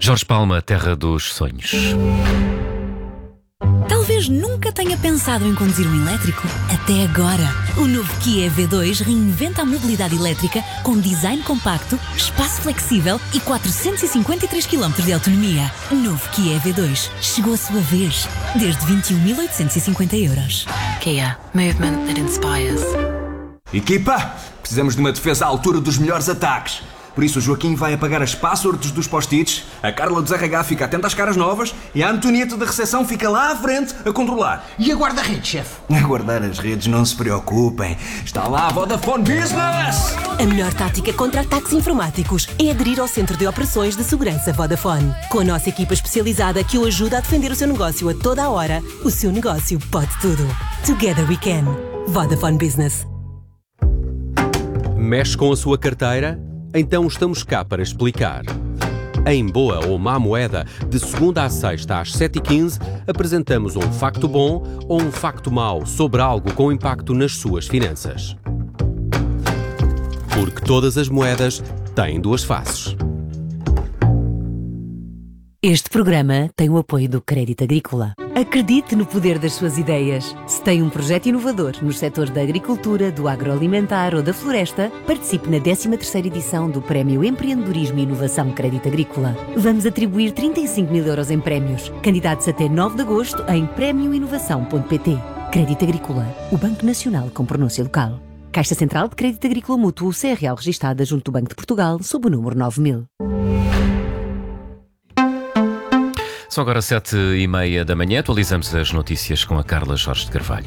Jorge Palma, terra dos sonhos. Talvez nunca tenha pensado em conduzir um elétrico. Até agora. O novo Kia EV2 reinventa a mobilidade elétrica com design compacto, espaço flexível e 453 km de autonomia. Novo Kia EV2. Chegou a sua vez. Desde 21.850 €. Kia. Movement that inspires. Equipa, precisamos de uma defesa à altura dos melhores ataques. Por isso o Joaquim vai apagar as passwords dos post-its, a Carla do RH fica atenta às caras novas e a Antonieta da recepção fica lá à frente a controlar. E a guarda-redes, chefe? A guardar as redes, não se preocupem. Está lá a Vodafone Business! A melhor tática contra ataques informáticos é aderir ao Centro de Operações de Segurança Vodafone. Com a nossa equipa especializada que o ajuda a defender o seu negócio a toda a hora, o seu negócio pode tudo. Together we can. Vodafone Business. Mexe com a sua carteira? Então estamos cá para explicar. Em Boa ou Má Moeda, de segunda à sexta às 7h15, apresentamos um facto bom ou um facto mau sobre algo com impacto nas suas finanças. Porque todas as moedas têm duas faces. Este programa tem o apoio do Crédito Agrícola. Acredite no poder das suas ideias. Se tem um projeto inovador nos setores da agricultura, do agroalimentar ou da floresta, participe na 13ª edição do Prémio Empreendedorismo e Inovação Crédito Agrícola. Vamos atribuir 35 mil € em prémios. Candidatos até 9 de agosto em premioinovação.pt. Crédito Agrícola, o Banco Nacional com pronúncia local. Caixa Central de Crédito Agrícola Mútuo, CRL registada junto do Banco de Portugal, sob o número 9000. São agora 7h30 da manhã. Atualizamos as notícias com a Carla Jorge de Carvalho.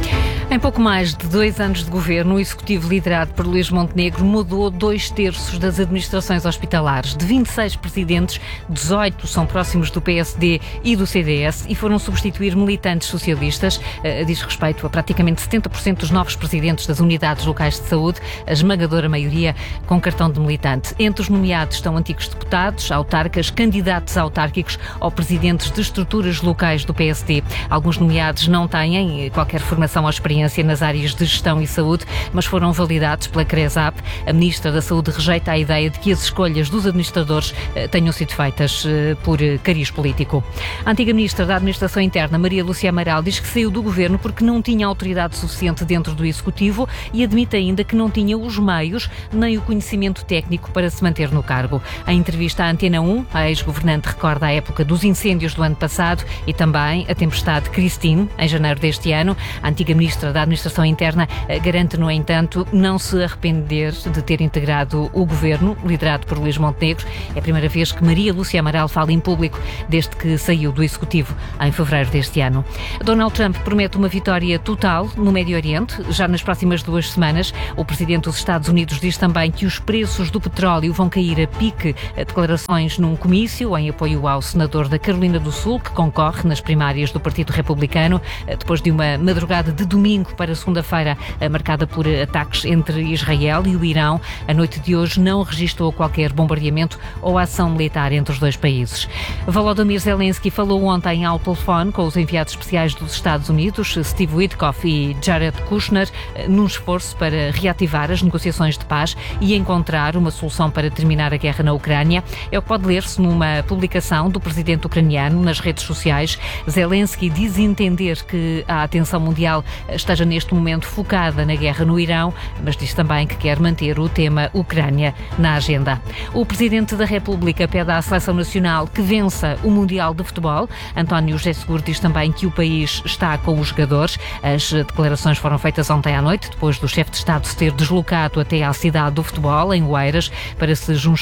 Em pouco mais de 2 anos de governo, o Executivo liderado por Luís Montenegro mudou 2/3 das administrações hospitalares. De 26 presidentes, 18 são próximos do PSD e do CDS e foram substituir militantes socialistas. Diz respeito a praticamente 70% dos novos presidentes das unidades locais de saúde, a esmagadora maioria com cartão de militante. Entre os nomeados estão antigos deputados, autarcas, candidatos autárquicos ou presidentes de estruturas locais do PSD. Alguns nomeados não têm qualquer formação ou experiência nas áreas de gestão e saúde, mas foram validados pela CRESAP. A Ministra da Saúde rejeita a ideia de que as escolhas dos administradores tenham sido feitas por cariz político. A antiga Ministra da Administração Interna, Maria Lúcia Amaral, diz que saiu do governo porque não tinha autoridade suficiente dentro do Executivo e admite ainda que não tinha os meios nem o conhecimento técnico para se manter no cargo. Em entrevista à Antena 1, a ex-governante recorda a época dos incêndios do ano passado e também a tempestade Christine, em janeiro deste ano. A antiga Ministra da Administração Interna garante, no entanto, não se arrepender de ter integrado o governo, liderado por Luís Montenegro. É a primeira vez que Maria Lúcia Amaral fala em público desde que saiu do Executivo em fevereiro deste ano. Donald Trump promete uma vitória total no Médio Oriente. Já nas próximas 2 semanas, o Presidente dos Estados Unidos diz também que os preços do petróleo vão cair a pique. Declarações num comício em apoio ao senador da Carolina do Sul, que concorre nas primárias do Partido Republicano, depois de uma madrugada de domingo para segunda-feira, marcada por ataques entre Israel e o Irão. A noite de hoje não registrou qualquer bombardeamento ou ação militar entre os dois países. Volodymyr Zelensky falou ontem ao telefone com os enviados especiais dos Estados Unidos, Steve Witkoff e Jared Kushner, num esforço para reativar as negociações de paz e encontrar uma solução para terminar a guerra na Ucrânia. É o que pode ler-se numa publicação do presidente ucraniano nas redes sociais. Zelensky diz entender que a atenção mundial esteja neste momento focada na guerra no Irão, mas diz também que quer manter o tema Ucrânia na agenda. O Presidente da República pede à Seleção Nacional que vença o Mundial de Futebol. António José Seguro diz também que o país está com os jogadores. As declarações foram feitas ontem à noite, depois do chefe de Estado se ter deslocado até à cidade do futebol, em Oeiras, para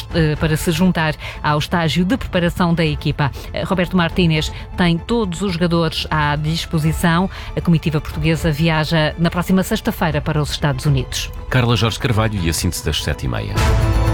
se juntar ao estágio de preparação da equipa. Roberto Martínez tem todos os jogadores à disposição. A comitiva portuguesa viaja na próxima sexta-feira para os Estados Unidos. Carla Jorge Carvalho e a síntese das 7h30.